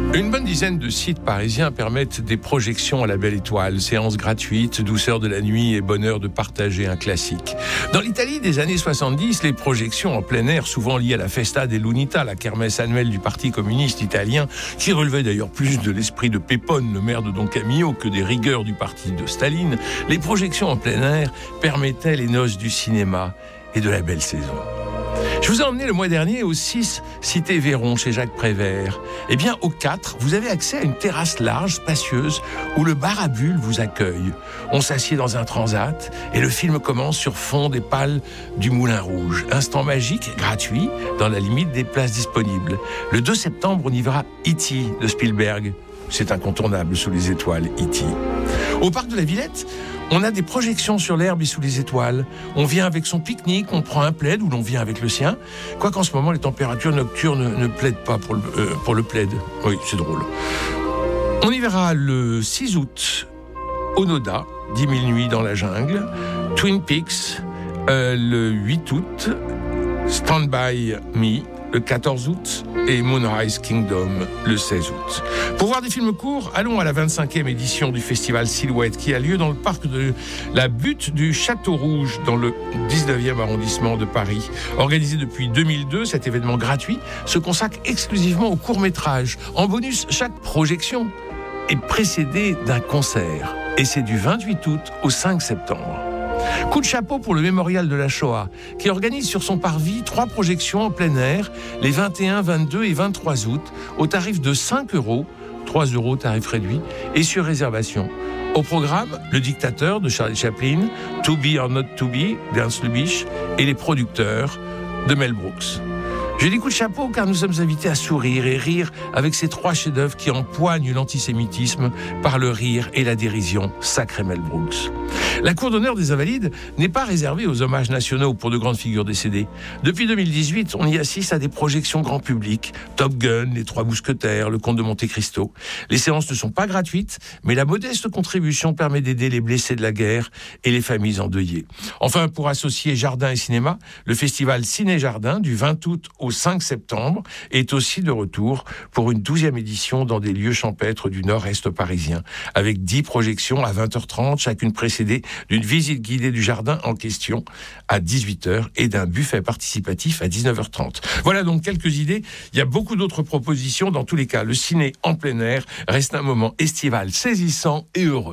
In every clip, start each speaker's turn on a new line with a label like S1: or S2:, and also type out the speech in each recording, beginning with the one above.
S1: Une bonne dizaine de sites parisiens permettent des projections à la belle étoile, séances gratuites, douceur de la nuit et bonheur de partager un classique. Dans l'Italie des années 70, les projections en plein air, souvent liées à la Festa dell'Unità, la kermesse annuelle du Parti communiste italien, qui relevait d'ailleurs plus de l'esprit de Pepone, le maire de Don Camillo, que des rigueurs du parti de Staline, les projections en plein air permettaient les noces du cinéma et de la belle saison. Je vous ai emmené le mois dernier au 6 Cité Véron chez Jacques Prévert. Eh bien, au 4, vous avez accès à une terrasse large, spacieuse, où le bar à bulles vous accueille. On s'assied dans un transat et le film commence sur fond des pales du Moulin Rouge. Instant magique, gratuit, dans la limite des places disponibles. Le 2 septembre, on y verra E.T. de Spielberg. C'est incontournable sous les étoiles, E.T. Au parc de la Villette, on a des projections sur l'herbe et sous les étoiles. On vient avec son pique-nique, on prend un plaid ou l'on vient avec le sien. Quoiqu'en ce moment, les températures nocturnes ne plaident pas pour le plaid. Oui, c'est drôle. On y verra le 6 août, Onoda, 10 000 nuits dans la jungle. Twin Peaks, le 8 août. Stand By Me, le 14 août, et Moonrise Kingdom, le 16 août. Pour voir des films courts, allons à la 25e édition du festival Silhouette, qui a lieu dans le parc de la Butte du Château Rouge, dans le 19e arrondissement de Paris. Organisé depuis 2002, cet événement gratuit se consacre exclusivement au court-métrage. En bonus, chaque projection est précédée d'un concert. Et c'est du 28 août au 5 septembre. Coup de chapeau pour le Mémorial de la Shoah, qui organise sur son parvis 3 projections en plein air, les 21, 22 et 23 août, au tarif de 5 €, 3 € tarif réduit, et sur réservation. Au programme, Le Dictateur de Charlie Chaplin, To Be or Not To Be d'Ernst Lubitsch, et Les Producteurs de Mel Brooks. J'ai des coups de chapeau car nous sommes invités à sourire et rire avec ces 3 chefs-d'œuvre qui empoignent l'antisémitisme par le rire et la dérision. Sacré Mel Brooks. La cour d'honneur des Invalides n'est pas réservée aux hommages nationaux pour de grandes figures décédées. Depuis 2018, on y assiste à des projections grand public. Top Gun, Les 3 Mousquetaires, Le Comte de Monte Cristo. Les séances ne sont pas gratuites, mais la modeste contribution permet d'aider les blessés de la guerre et les familles endeuillées. Enfin, pour associer jardin et cinéma, le festival Ciné-Jardin du 20 août au 5 septembre est aussi de retour pour une 12e édition dans des lieux champêtres du nord-est parisien, avec 10 projections à 20h30, chacune précédée d'une visite guidée du jardin en question à 18h et d'un buffet participatif à 19h30. Voilà donc quelques idées. Il y a beaucoup d'autres propositions. Dans tous les cas, le ciné en plein air reste un moment estival saisissant et heureux.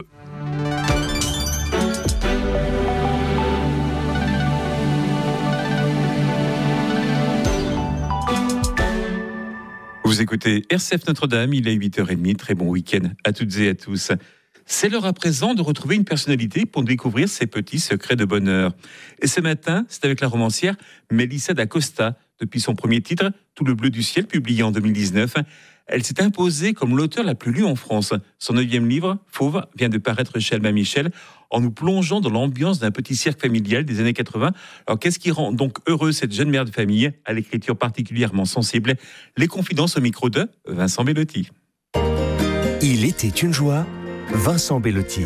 S2: Vous écoutez RCF Notre-Dame, il est 8h30, très bon week-end à toutes et à tous. C'est l'heure à présent de retrouver une personnalité pour découvrir ses petits secrets de bonheur. Et ce matin, c'est avec la romancière Melissa d'Acosta. Depuis son premier titre, Tout le bleu du ciel, publié en 2019, elle s'est imposée comme l'auteure la plus lue en France. Son 9e livre, Fauve, vient de paraître chez Albin Michel, en nous plongeant dans l'ambiance d'un petit cirque familial des années 80. Alors, qu'est-ce qui rend donc heureuse cette jeune mère de famille, à l'écriture particulièrement sensible? Les confidences au micro de Vincent Bellotti.
S3: Il était une joie, Vincent Bellotti.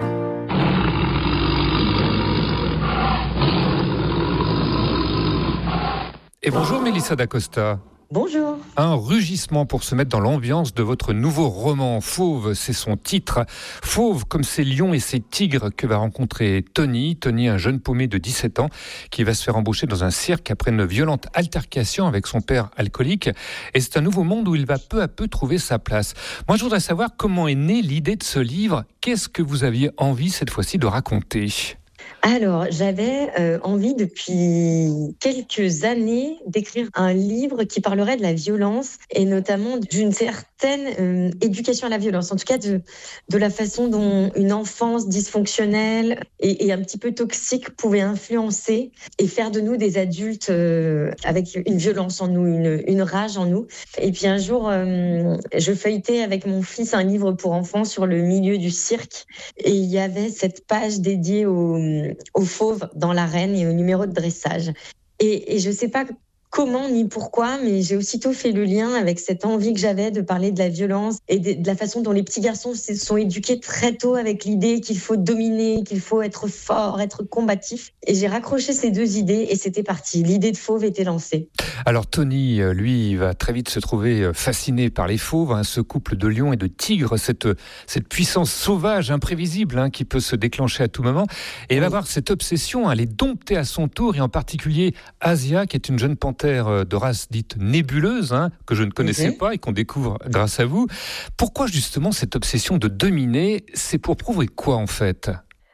S4: Et bonjour Melissa d'Acosta.
S5: Bonjour.
S4: Un rugissement pour se mettre dans l'ambiance de votre nouveau roman Fauve, c'est son titre. Fauve comme ces lions et ces tigres que va rencontrer Tony. Tony, un jeune paumé de 17 ans qui va se faire embaucher dans un cirque après une violente altercation avec son père alcoolique. Et c'est un nouveau monde où il va peu à peu trouver sa place. Moi, je voudrais savoir comment est née l'idée de ce livre. Qu'est-ce que vous aviez envie cette fois-ci de raconter ?
S5: Alors, j'avais envie depuis quelques années d'écrire un livre qui parlerait de la violence et notamment d'une certaine éducation à la violence, en tout cas de la façon dont une enfance dysfonctionnelle et un petit peu toxique pouvait influencer et faire de nous des adultes avec une violence en nous, une rage en nous. Et puis un jour, je feuilletais avec mon fils un livre pour enfants sur le milieu du cirque et il y avait cette page dédiée aux fauves dans l'arène et au numéro de dressage. Et je ne sais pas comment ni pourquoi, mais j'ai aussitôt fait le lien avec cette envie que j'avais de parler de la violence et de la façon dont les petits garçons se sont éduqués très tôt avec l'idée qu'il faut dominer, qu'il faut être fort, être combatif. Et j'ai raccroché ces deux idées et c'était parti. L'idée de Fauve était lancée.
S4: Alors Tony, lui, il va très vite se trouver fasciné par les fauves, ce couple de lions et de tigres, cette puissance sauvage, imprévisible, qui peut se déclencher à tout moment. Et il va avoir cette obsession à les dompter à son tour, et en particulier Asia, qui est une jeune panthère de race dite nébuleuse, que je ne connaissais pas et qu'on découvre grâce à vous. Pourquoi justement cette obsession de dominer? C'est pour prouver quoi en fait?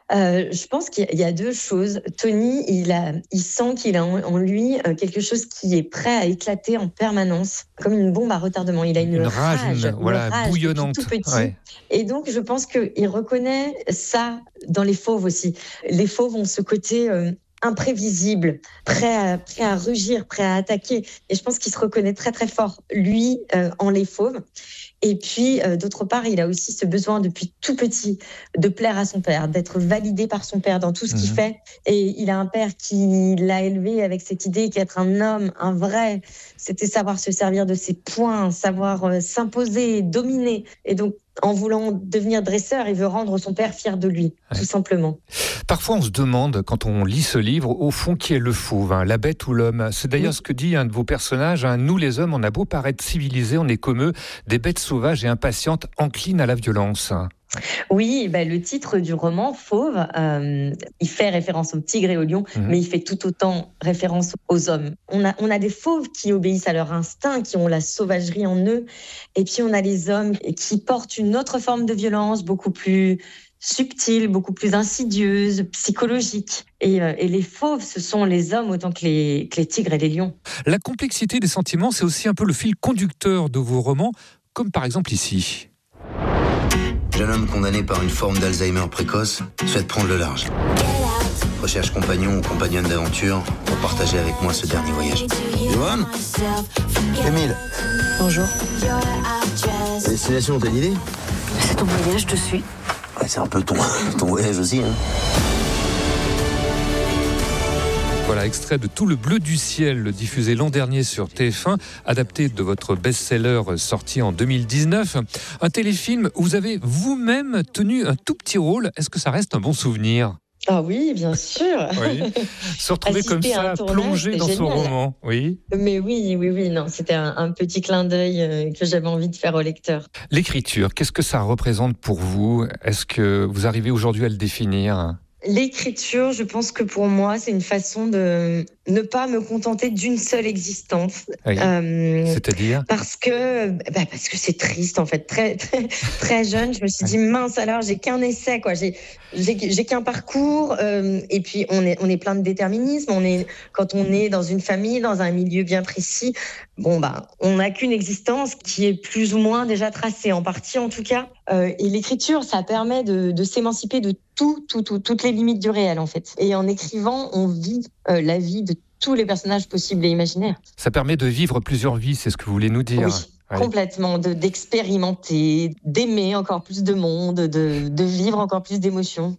S5: Je pense qu'il y a deux choses. Tony, il sent qu'il a en lui quelque chose qui est prêt à éclater en permanence, comme une bombe à retardement. Il a une rage
S4: bouillonnante.
S5: Tout petit. Ouais. Et donc, je pense qu'il reconnaît ça dans les fauves aussi. Les fauves ont ce côté imprévisible, prêt à rugir, prêt à attaquer. Et je pense qu'il se reconnaît très très fort, lui, en les fauves. Et puis, d'autre part, il a aussi ce besoin depuis tout petit de plaire à son père, d'être validé par son père dans tout ce qu'il fait. Et il a un père qui l'a élevé avec cette idée qu'être un homme, un vrai, c'était savoir se servir de ses poings, savoir s'imposer, dominer. Et donc, en voulant devenir dresseur, il veut rendre son père fier de lui, tout simplement.
S4: Parfois, on se demande, quand on lit ce livre, au fond, qui est le fauve, la bête ou l'homme? C'est d'ailleurs ce que dit un de vos personnages. Nous, les hommes, on a beau paraître civilisés, on est comme eux, des bêtes sauvages et impatientes, enclines à la violence.
S5: Oui, le titre du roman, Fauve, il fait référence aux tigres et aux lions, mais il fait tout autant référence aux hommes. On a des fauves qui obéissent à leur instinct, qui ont la sauvagerie en eux, et puis on a les hommes qui portent une autre forme de violence, beaucoup plus subtile, beaucoup plus insidieuse, psychologique. Et les fauves, ce sont les hommes autant que les tigres et les lions.
S4: La complexité des sentiments, c'est aussi un peu le fil conducteur de vos romans, comme par exemple ici.
S6: Jeune homme condamné par une forme d'Alzheimer précoce souhaite prendre le large. Recherche compagnon ou compagnonne d'aventure pour partager avec moi ce dernier voyage. Johan ? Émile ?
S7: Bonjour.
S6: Destination, t'as une idée ?
S7: C'est ton voyage, je te suis.
S6: Ouais, c'est un peu ton voyage aussi,
S4: Voilà, extrait de Tout le bleu du ciel, diffusé l'an dernier sur TF1, adapté de votre best-seller sorti en 2019. Un téléfilm où vous avez vous-même tenu un tout petit rôle. Est-ce que ça reste un bon souvenir ?
S5: Ah oui, bien sûr.
S4: Oui. Se retrouver comme ça, plongé dans son roman. Oui.
S5: Mais oui, non, c'était un petit clin d'œil que j'avais envie de faire au lecteur.
S4: L'écriture, qu'est-ce que ça représente pour vous ? Est-ce que vous arrivez aujourd'hui à le définir ?
S5: L'écriture, je pense que pour moi, c'est une façon de ne pas me contenter d'une seule existence.
S4: Oui. C'est-à-dire ?
S5: Parce que c'est triste, en fait. Très, très, très jeune, je me suis dit, mince alors, j'ai qu'un essai, quoi. J'ai qu'un parcours. Et puis, on est plein de déterminisme. Quand on est dans une famille, dans un milieu bien précis, on n'a qu'une existence qui est plus ou moins déjà tracée, en partie en tout cas. Et l'écriture, ça permet de s'émanciper de toutes les limites du réel, en fait. Et en écrivant, on vit la vie de tous les personnages possibles et imaginaires.
S4: Ça permet de vivre plusieurs vies, c'est ce que vous voulez nous dire.
S5: Oui, complètement, d'expérimenter, d'aimer encore plus de monde, de vivre encore plus d'émotions.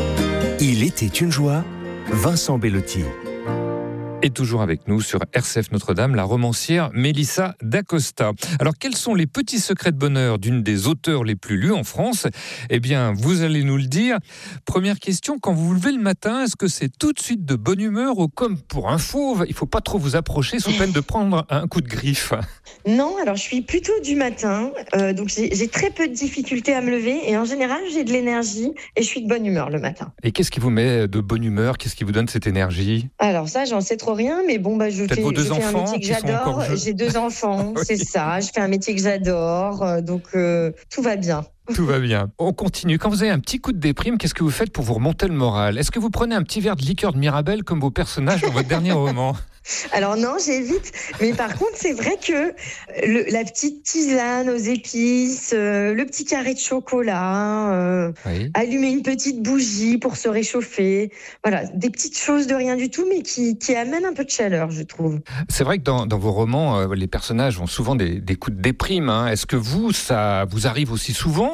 S3: Il était une joie, Vincent Bellotti.
S4: Et toujours avec nous sur RCF Notre-Dame, la romancière Mélissa Dacosta. Alors, quels sont les petits secrets de bonheur d'une des auteurs les plus lues en France ? Eh bien, vous allez nous le dire. Première question, quand vous vous levez le matin, est-ce que c'est tout de suite de bonne humeur ou comme pour un fauve, il ne faut pas trop vous approcher sous peine de prendre un coup de griffe ?
S5: Non, alors je suis plutôt du matin, donc j'ai très peu de difficultés à me lever et en général, j'ai de l'énergie et je suis de bonne humeur le matin.
S4: Et qu'est-ce qui vous met de bonne humeur ? Qu'est-ce qui vous donne cette énergie ?
S5: Alors ça, j'en sais trop rien, mais je fais un métier que j'adore. J'ai 2 enfants, oui. C'est ça. Je fais un métier que j'adore, donc tout va bien.
S4: Tout va bien. On continue. Quand vous avez un petit coup de déprime, qu'est-ce que vous faites pour vous remonter le moral ? Est-ce que vous prenez un petit verre de liqueur de Mirabelle comme vos personnages dans votre dernier roman ?
S5: Alors non, j'évite. Mais par contre, c'est vrai que la petite tisane aux épices, le petit carré de chocolat, allumer une petite bougie pour se réchauffer. Voilà, des petites choses de rien du tout, mais qui amènent un peu de chaleur, je trouve.
S4: C'est vrai que dans vos romans, les personnages ont souvent des coups de déprime. Est-ce que ça vous arrive aussi souvent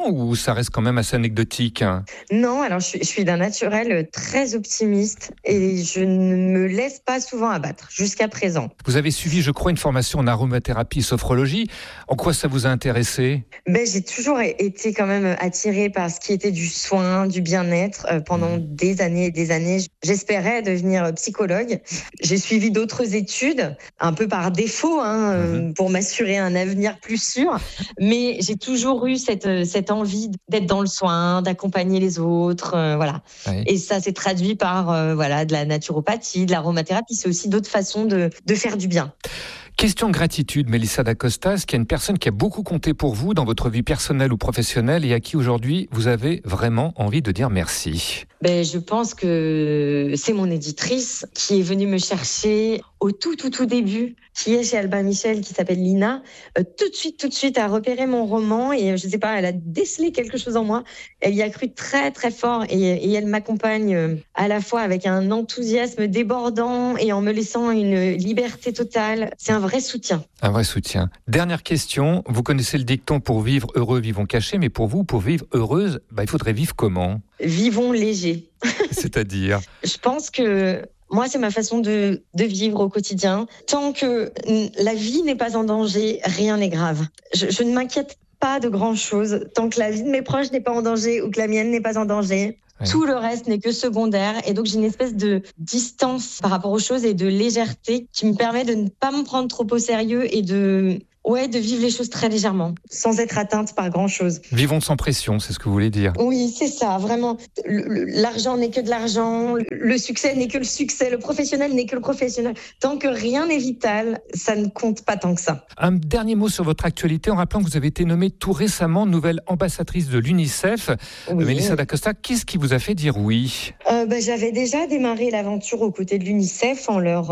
S4: souvent ou ça reste quand même assez anecdotique?
S5: Non, alors je suis d'un naturel très optimiste et je ne me laisse pas souvent abattre jusqu'à présent.
S4: Vous avez suivi, je crois, une formation en aromathérapie et sophrologie. En quoi ça vous a intéressé?
S5: J'ai toujours été quand même attirée par ce qui était du soin, du bien-être pendant des années et des années. J'espérais devenir psychologue. J'ai suivi d'autres études, un peu par défaut, pour m'assurer un avenir plus sûr. Mais j'ai toujours eu cette envie d'être dans le soin, d'accompagner les autres, voilà.
S4: Oui.
S5: Et ça s'est traduit par de la naturopathie, de l'aromathérapie. C'est aussi d'autres façons de faire du bien.
S4: Question gratitude, Mélissa Dacosta. Est-ce qu'il y a une personne qui a beaucoup compté pour vous dans votre vie personnelle ou professionnelle et à qui aujourd'hui vous avez vraiment envie de dire merci?
S5: Je pense que c'est mon éditrice qui est venue me chercher au tout début, qui est chez Albin Michel, qui s'appelle Lina. Tout de suite, a repéré mon roman et je sais pas, elle a décelé quelque chose en moi. Elle y a cru très, très fort et elle m'accompagne à la fois avec un enthousiasme débordant et en me laissant une liberté totale. C'est un vrai soutien.
S4: Un vrai soutien. Dernière question. Vous connaissez le dicton pour vivre heureux, vivons cachés, mais pour vous, pour vivre heureuse, il faudrait vivre comment?
S5: Vivons léger.
S4: C'est-à-dire?
S5: Je pense que moi, c'est ma façon de vivre au quotidien. Tant que la vie n'est pas en danger, rien n'est grave. Je ne m'inquiète pas de grand-chose. Tant que la vie de mes proches n'est pas en danger ou que la mienne n'est pas en danger, oui. Tout le reste n'est que secondaire. Et donc, j'ai une espèce de distance par rapport aux choses et de légèreté qui me permet de ne pas me prendre trop au sérieux et de vivre les choses très légèrement, sans être atteinte par grand-chose.
S4: Vivons sans pression, c'est ce que vous voulez dire.
S5: Oui, c'est ça, vraiment. L'argent n'est que de l'argent, le succès n'est que le succès, le professionnel n'est que le professionnel. Tant que rien n'est vital, ça ne compte pas tant que ça.
S4: Un dernier mot sur votre actualité, en rappelant que vous avez été nommée tout récemment nouvelle ambassadrice de l'UNICEF. Oui. Mélissa Dacosta, qu'est-ce qui vous a fait dire oui?
S5: J'avais déjà démarré l'aventure aux côtés de l'UNICEF en leur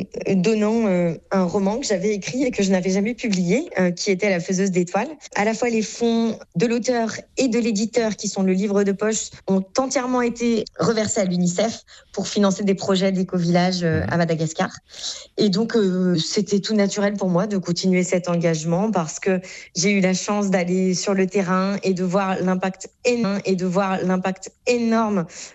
S5: donnant un roman que j'avais écrit et que je n'avais jamais publié. Qui était La Faiseuse d'étoiles. À la fois les fonds de l'auteur et de l'éditeur, qui sont le livre de poche, ont entièrement été reversés à l'UNICEF pour financer des projets d'éco-village à Madagascar. Et donc, c'était tout naturel pour moi de continuer cet engagement parce que j'ai eu la chance d'aller sur le terrain et de voir l'impact énorme